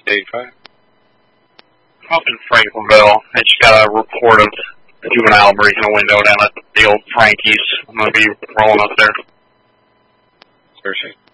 85. Up in Franklinville. I just got a report of a juvenile breaking a window down at the old Frankie's. I'm going to be rolling up there. Perfect.